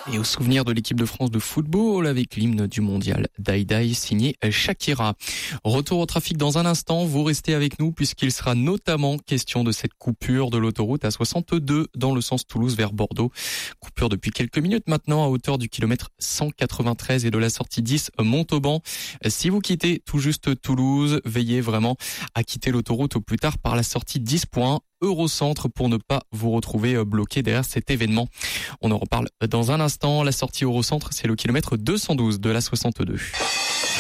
Et au souvenir de l'équipe de France de football avec l'hymne du mondial Die Die signé Shakira. Retour au trafic dans un instant, vous restez avec nous puisqu'il sera notamment question de cette coupure de l'autoroute A62 dans le sens Toulouse vers Bordeaux. Coupure depuis quelques minutes maintenant à hauteur du kilomètre 193 et de la sortie 10 Montauban. Si vous quittez tout juste Toulouse, veillez vraiment à quitter l'autoroute au plus tard par la sortie 10.1 Eurocentre pour ne pas vous retrouver bloqué derrière cet événement. On en reparle dans un instant. La sortie Eurocentre, c'est le kilomètre 212 de la 62.